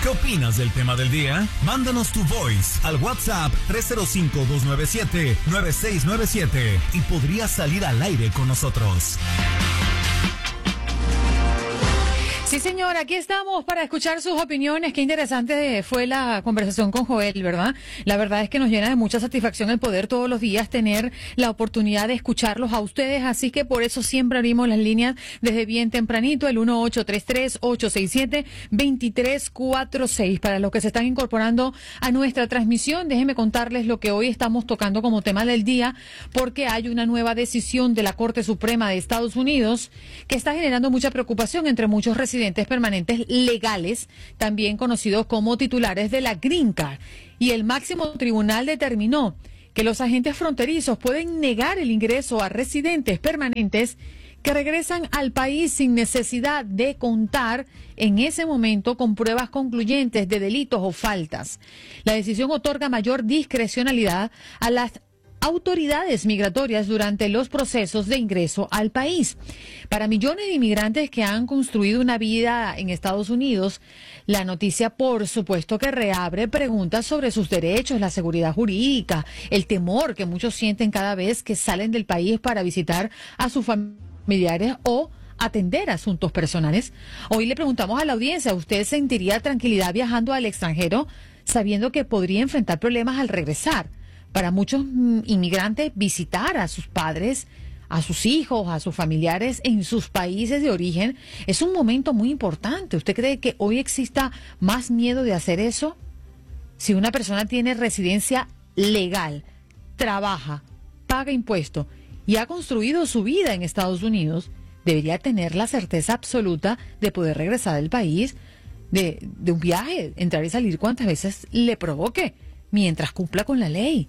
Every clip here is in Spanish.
¿Qué opinas del tema del día? Mándanos tu voice al WhatsApp 305-297-9697 y podrías salir al aire con nosotros. Sí, señor, aquí estamos para escuchar sus opiniones. Qué interesante fue la conversación con Joel, ¿verdad? La verdad es que nos llena de mucha satisfacción el poder todos los días tener la oportunidad de escucharlos a ustedes, así que por eso siempre abrimos las líneas desde bien tempranito, el 1833-867-2346. Para los que se están incorporando a nuestra transmisión, déjenme contarles lo que hoy estamos tocando como tema del día, porque hay una nueva decisión de la Corte Suprema de Estados Unidos que está generando mucha preocupación entre muchos residentes permanentes legales, también conocidos como titulares de la Green Card. Y el máximo tribunal determinó que los agentes fronterizos pueden negar el ingreso a residentes permanentes que regresan al país sin necesidad de contar en ese momento con pruebas concluyentes de delitos o faltas. La decisión otorga mayor discrecionalidad a las autoridades migratorias durante los procesos de ingreso al país. Para millones de inmigrantes que han construido una vida en Estados Unidos, la noticia, por supuesto, que reabre preguntas sobre sus derechos, la seguridad jurídica, el temor que muchos sienten cada vez que salen del país para visitar a sus familiares o atender asuntos personales. Hoy le preguntamos a la audiencia, ¿usted sentiría tranquilidad viajando al extranjero sabiendo que podría enfrentar problemas al regresar? Para muchos inmigrantes, visitar a sus padres, a sus hijos, a sus familiares en sus países de origen es un momento muy importante. ¿Usted cree que hoy exista más miedo de hacer eso? Si una persona tiene residencia legal, trabaja, paga impuestos y ha construido su vida en Estados Unidos, debería tener la certeza absoluta de poder regresar al país de un viaje, entrar y salir cuantas veces le provoque, mientras cumpla con la ley.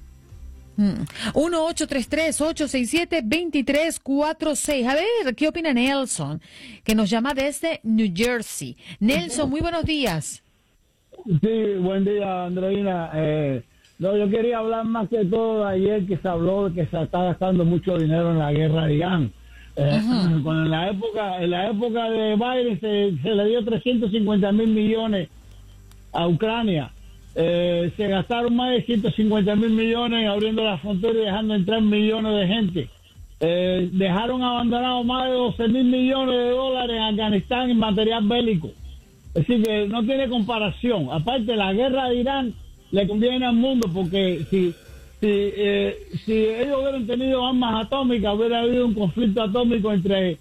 1-833-867-2346. A ver, ¿qué opina Nelson? Que nos llama desde New Jersey. Nelson, muy buenos días. Sí, buen día, Andreina. No, yo quería hablar más que todo ayer que se habló de que se está gastando mucho dinero en la guerra de Irán. Cuando en la época de Biden se le dio 350,000 millones a Ucrania. Se gastaron más de 150,000 millones abriendo la frontera y dejando entrar millones de gente. Dejaron abandonado más de 12,000 millones de dólares en Afganistán en material bélico. Es decir, que no tiene comparación. Aparte, la guerra de Irán le conviene al mundo porque si ellos hubieran tenido armas atómicas, hubiera habido un conflicto atómico entre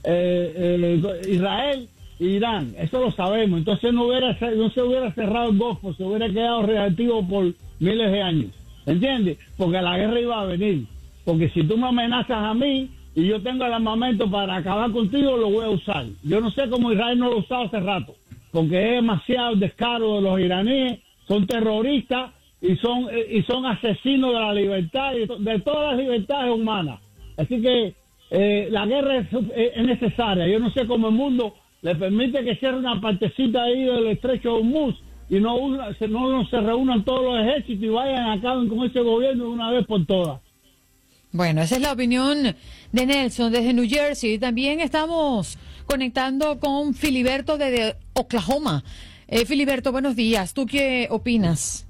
Israel Irán, eso lo sabemos. Entonces no se hubiera cerrado el Golfo, se hubiera quedado reactivo por miles de años, ¿entiendes? Porque la guerra iba a venir. Porque si tú me amenazas a mí y yo tengo el armamento para acabar contigo, lo voy a usar. Yo no sé cómo Israel no lo ha usado hace rato, porque es demasiado descaro de los iraníes. Son terroristas y son asesinos de la libertad y de todas las libertades humanas. Así que la guerra es necesaria. Yo no sé cómo el mundo le permite que cierre una partecita ahí del estrecho de Hormuz y no se reúnan todos los ejércitos y vayan a acaben con ese gobierno de una vez por todas. Bueno, esa es la opinión de Nelson desde New Jersey. También estamos conectando con Filiberto desde Oklahoma. Filiberto, buenos días. ¿Tú qué opinas?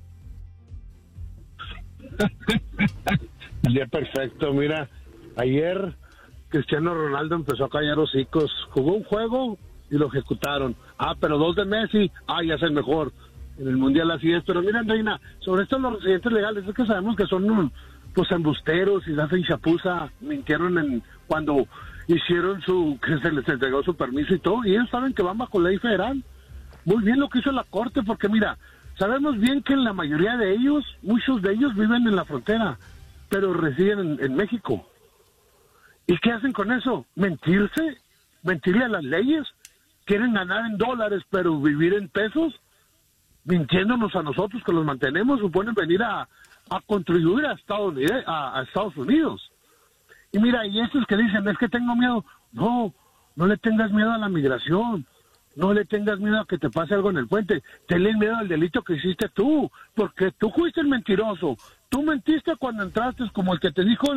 Ya, perfecto. Mira, ayer Cristiano Ronaldo empezó a callar hocicos. Jugó un juego y lo ejecutaron. Pero 2 de Messi, ya es el mejor. En el Mundial así es. Pero mira, Reina, sobre esto los residentes legales, es que sabemos que son pues embusteros y hacen chapuza. Mintieron cuando hicieron que se les entregó su permiso y todo. Y ellos saben que van bajo ley federal. Muy bien lo que hizo la Corte, porque mira, sabemos bien que la mayoría de ellos, muchos de ellos viven en la frontera, pero residen en México. ¿Y qué hacen con eso? Mentirle a las leyes. Quieren ganar en dólares, pero vivir en pesos, mintiéndonos a nosotros que los mantenemos, suponen venir a contribuir a Estados Unidos. Y mira, y estos que dicen, es que tengo miedo. No le tengas miedo a la migración. No le tengas miedo a que te pase algo en el puente. Tenle miedo al delito que hiciste tú, porque tú fuiste el mentiroso. Tú mentiste cuando entraste, como el que te dijo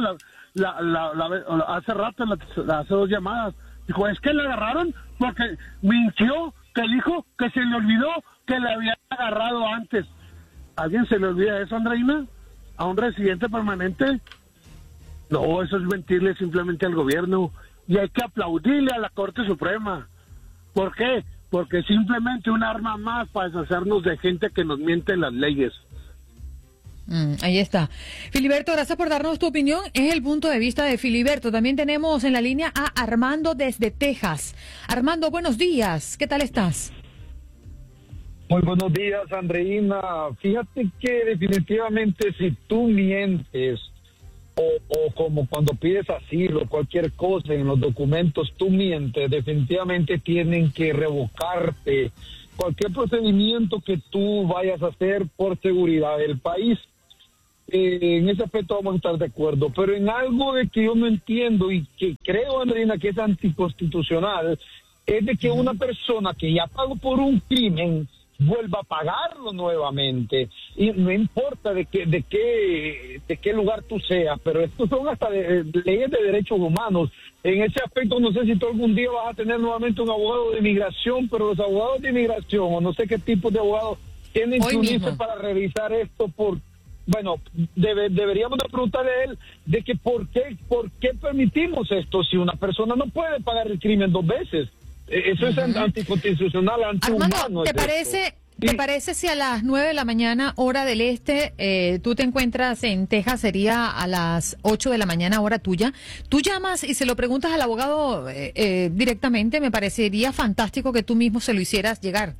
hace rato, hace 2 llamadas. Dijo, es que le agarraron porque mintió que dijo que se le olvidó que le había agarrado antes. ¿A alguien se le olvida eso, Andreina? ¿A un residente permanente? No, eso es mentirle simplemente al gobierno. Y hay que aplaudirle a la Corte Suprema. ¿Por qué? Porque simplemente un arma más para deshacernos de gente que nos miente las leyes. Ahí está. Filiberto, gracias por darnos tu opinión. Es el punto de vista de Filiberto. También tenemos en la línea a Armando desde Texas. Armando, buenos días. ¿Qué tal estás? Muy buenos días, Andreina. Fíjate que definitivamente si tú mientes o como cuando pides asilo, cualquier cosa en los documentos, tú mientes, definitivamente tienen que revocarte cualquier procedimiento que tú vayas a hacer por seguridad del país. En ese aspecto vamos a estar de acuerdo, pero en algo de que yo no entiendo y que creo, Andreina, que es anticonstitucional, es de que una persona que ya pagó por un crimen vuelva a pagarlo nuevamente, y no importa de qué lugar tú seas, pero estos son hasta leyes de derechos humanos. En ese aspecto no sé si tú algún día vas a tener nuevamente un abogado de inmigración, pero los abogados de inmigración, o no sé qué tipo de abogados, tienen que unirse para revisar esto. Deberíamos de preguntarle a él de que por qué permitimos esto si una persona no puede pagar el crimen 2 veces. Eso es anticonstitucional, antihumano. Armando, ¿te parece si a las 9 de la mañana, hora del este, tú te encuentras en Texas, sería a las 8 de la mañana, hora tuya? Tú llamas y se lo preguntas al abogado directamente. Me parecería fantástico que tú mismo se lo hicieras llegar.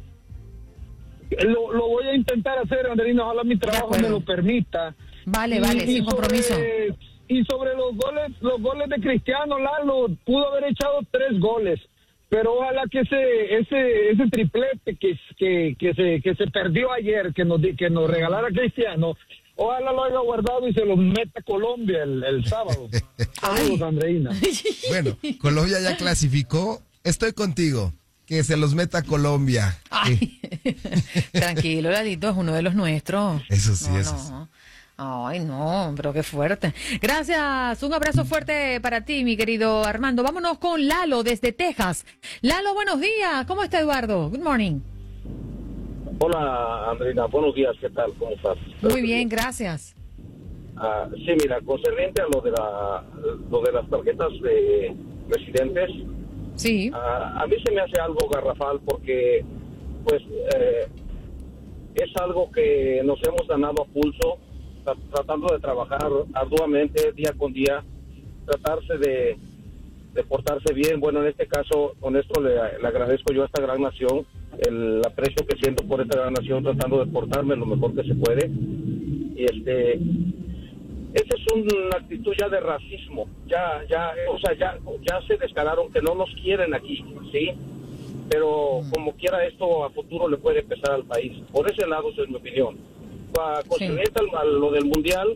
Lo voy a intentar hacer, Andreina, ojalá mi trabajo me lo permita. Vale, sin compromiso. Y sobre los goles de Cristiano, Lalo pudo haber echado 3 goles. Pero ojalá que ese triplete que se perdió ayer, que nos regalara Cristiano, ojalá lo haya guardado y se lo meta a Colombia el sábado. Saludos, Andreina. Bueno, Colombia ya clasificó. Estoy contigo. Que se los meta a Colombia. Ay. Tranquilo, Lalito, es uno de los nuestros. Eso sí, eso sí. Ay, no, pero qué fuerte. Gracias, un abrazo fuerte para ti, mi querido Armando. Vámonos con Lalo desde Texas. Lalo, buenos días. ¿Cómo está Eduardo? Good morning. Hola, Andreina. Buenos días. ¿Qué tal? ¿Cómo estás? Muy bien, gracias. Sí, mira, concerniente a lo de las tarjetas de residentes. Sí. A mí se me hace algo garrafal porque, pues, es algo que nos hemos ganado a pulso, tratando de trabajar arduamente día con día, tratarse de portarse bien. Bueno, en este caso, con esto le agradezco yo a esta gran nación, el aprecio que siento por esta gran nación, tratando de portarme lo mejor que se puede. Y esa es una actitud ya de racismo, ya se descararon que no nos quieren aquí, ¿sí? Pero como quiera, esto a futuro le puede pesar al país. Por ese lado, esa es mi opinión. Concerniente a lo del mundial,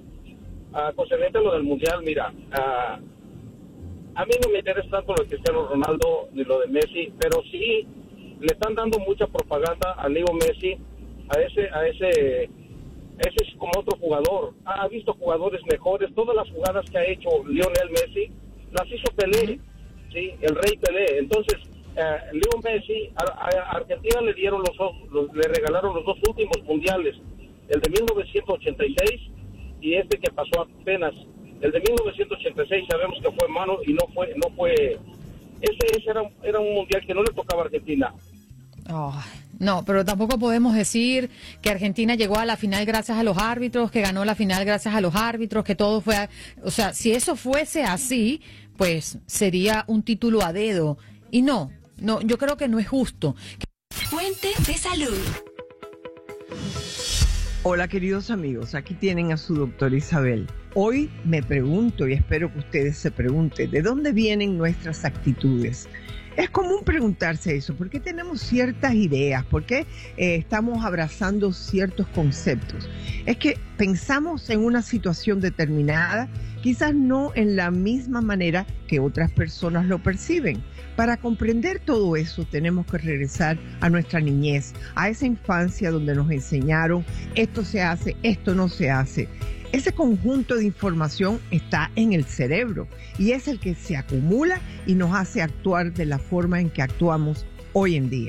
mira, a mí no me interesa tanto lo de Cristiano Ronaldo ni lo de Messi, pero sí le están dando mucha propaganda a Leo Messi, a ese es como otro jugador. Ha visto jugadores mejores. Todas las jugadas que ha hecho Lionel Messi las hizo Pelé, sí, el rey Pelé. Entonces, Leo Messi, a Argentina le regalaron los 2 últimos mundiales, el de 1986 y este que pasó apenas. El de 1986 sabemos que fue mano y no fue. Ese era un mundial que no le tocaba a Argentina. No, pero tampoco podemos decir que Argentina llegó a la final gracias a los árbitros, que ganó la final gracias a los árbitros, que todo fue... O sea, si eso fuese así, pues sería un título a dedo. Y no, yo creo que no es justo. Fuente de salud. Hola, queridos amigos, aquí tienen a su doctora Isabel. Hoy me pregunto, y espero que ustedes se pregunten, ¿de dónde vienen nuestras actitudes? Es común preguntarse eso, ¿por qué tenemos ciertas ideas? ¿Por qué estamos abrazando ciertos conceptos? Es que pensamos en una situación determinada, quizás no en la misma manera que otras personas lo perciben. Para comprender todo eso tenemos que regresar a nuestra niñez, a esa infancia donde nos enseñaron esto se hace, esto no se hace. Ese conjunto de información está en el cerebro y es el que se acumula y nos hace actuar de la forma en que actuamos hoy en día.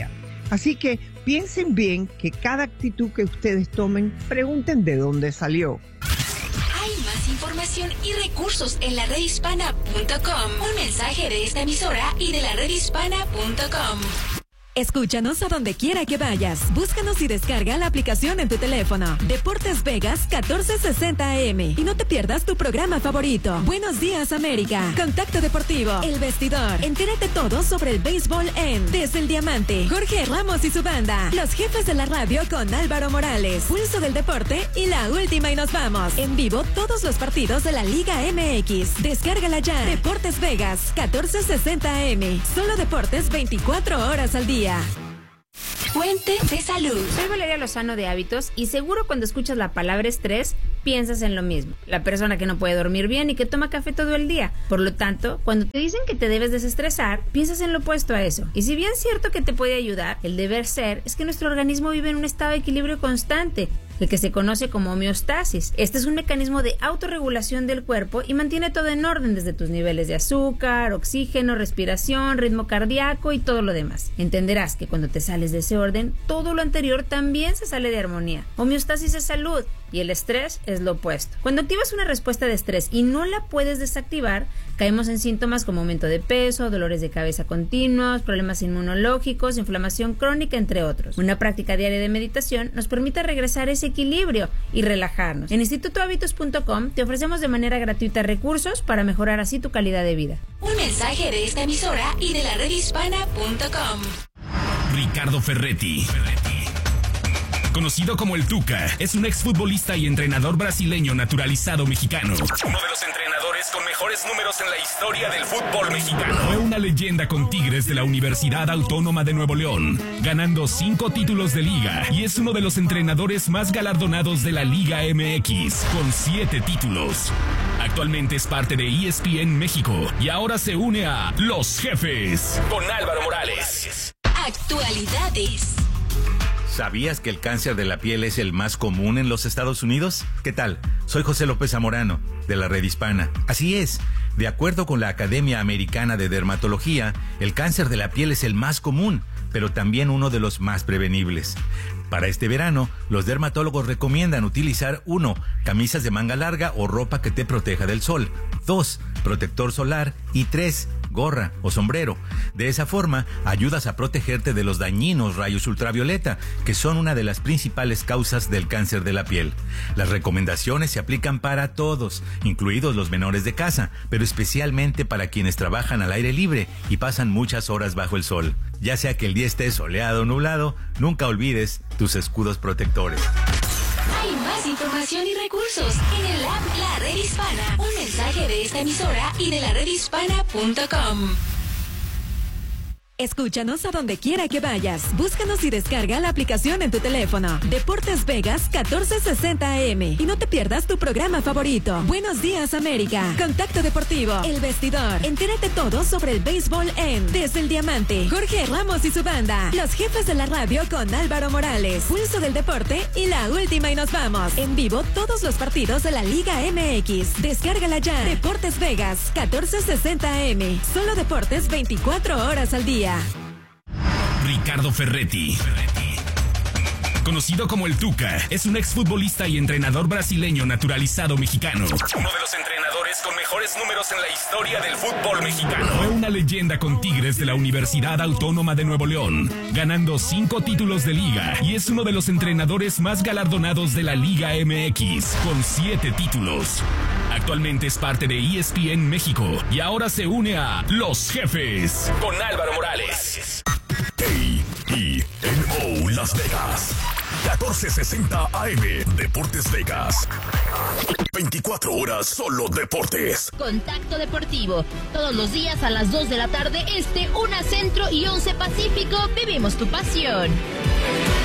Así que piensen bien que cada actitud que ustedes tomen, pregunten de dónde salió. Hay más información y recursos en la redhispana.com. Un mensaje de esta emisora y de la redhispana.com. Escúchanos a donde quiera que vayas. Búscanos y descarga la aplicación en tu teléfono. Deportes Vegas 1460 AM. Y no te pierdas tu programa favorito. Buenos días, América. Contacto Deportivo. El Vestidor. Entérate todo sobre el béisbol en Desde el Diamante. Jorge Ramos y su banda. Los jefes de la radio con Álvaro Morales. Pulso del Deporte y la última y nos vamos. En vivo todos los partidos de la Liga MX. Descárgala ya. Deportes Vegas 1460 AM. Solo deportes 24 horas al día. Fuente de salud. Soy Valeria Lozano de Hábitos y seguro cuando escuchas la palabra estrés piensas en lo mismo. La persona que no puede dormir bien y que toma café todo el día. Por lo tanto, cuando te dicen que te debes desestresar, piensas en lo opuesto a eso. Y si bien es cierto que te puede ayudar, el deber ser es que nuestro organismo vive en un estado de equilibrio constante, el que se conoce como homeostasis. Este es un mecanismo de autorregulación del cuerpo y mantiene todo en orden desde tus niveles de azúcar, oxígeno, respiración, ritmo cardíaco y todo lo demás. Entenderás que cuando te sales de ese orden, todo lo anterior también se sale de armonía. Homeostasis es salud y el estrés es lo opuesto. Cuando activas una respuesta de estrés y no la puedes desactivar, caemos en síntomas como aumento de peso, dolores de cabeza continuos, problemas inmunológicos, inflamación crónica, entre otros. Una práctica diaria de meditación nos permite regresar a ese equilibrio y relajarnos. En institutohabitos.com te ofrecemos de manera gratuita recursos para mejorar así tu calidad de vida. Un mensaje de esta emisora y de la redhispana.com. Ricardo Ferretti. Conocido como el Tuca, es un exfutbolista y entrenador brasileño naturalizado mexicano. Uno de los entrenadores con mejores números en la historia del fútbol mexicano. Fue una leyenda con Tigres de la Universidad Autónoma de Nuevo León, ganando 5 títulos de liga, y es uno de los entrenadores más galardonados de la Liga MX, con 7 títulos. Actualmente es parte de ESPN México y ahora se une a Los Jefes con Álvaro Morales. Actualidades. ¿Sabías que el cáncer de la piel es el más común en los Estados Unidos? ¿Qué tal? Soy José López Zamorano, de la Red Hispana. Así es, de acuerdo con la Academia Americana de Dermatología, el cáncer de la piel es el más común, pero también uno de los más prevenibles. Para este verano, los dermatólogos recomiendan utilizar 1. Camisas de manga larga o ropa que te proteja del sol. 2. Protector solar. Y 3. Gorra o sombrero. De esa forma, ayudas a protegerte de los dañinos rayos ultravioleta, que son una de las principales causas del cáncer de la piel. Las recomendaciones se aplican para todos, incluidos los menores de casa, pero especialmente para quienes trabajan al aire libre y pasan muchas horas bajo el sol. Ya sea que el día esté soleado o nublado, nunca olvides tus escudos protectores. Hay más información y recursos en el app La Red Hispana. Un mensaje de esta emisora y de la redhispana.com. Escúchanos a donde quiera que vayas. Búscanos y descarga la aplicación en tu teléfono. Deportes Vegas 1460 AM. Y no te pierdas tu programa favorito. Buenos días, América. Contacto Deportivo. El Vestidor. Entérate todo sobre el béisbol en Desde el Diamante. Jorge Ramos y su banda. Los jefes de la radio con Álvaro Morales. Pulso del Deporte y la última y nos vamos. En vivo todos los partidos de la Liga MX. Descárgala ya. Deportes Vegas 1460 AM. Solo deportes 24 horas al día. Ricardo Ferretti. Conocido como el Tuca, es un exfutbolista y entrenador brasileño naturalizado mexicano. Uno de los entrenadores con mejores números en la historia del fútbol mexicano. Fue una leyenda con Tigres de la Universidad Autónoma de Nuevo León, ganando 5 títulos de liga, y es uno de los entrenadores más galardonados de la Liga MX, con 7 títulos. Actualmente es parte de ESPN México y ahora se une a Los Jefes con Álvaro Morales. KENO Las Vegas 1460 AM. Deportes Vegas. 24 horas solo deportes. Contacto Deportivo. Todos los días a las 2 de la tarde este, 1 Centro y 11 Pacífico. Vivimos tu pasión.